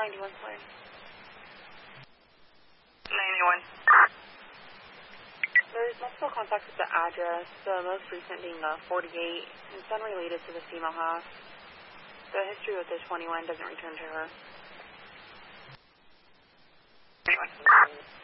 91, sorry. 91. There's multiple contacts at the address, the most recent being 48. It's unrelated to the female house. The history with the 21 doesn't return to her. 21.